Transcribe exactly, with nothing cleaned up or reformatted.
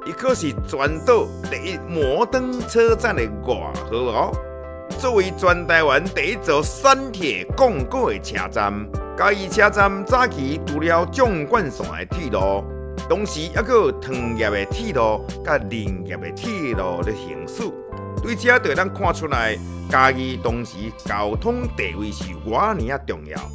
伊可是全岛第一摩登车站的外号哦。作为全台湾第一座山铁广告的车站，嘉义车站早期除了纵贯线的铁路，同时还有糖业的铁路、甲林业的铁路的行驶。对此就咱看出来，嘉义当时交通地位是偌尔啊重要。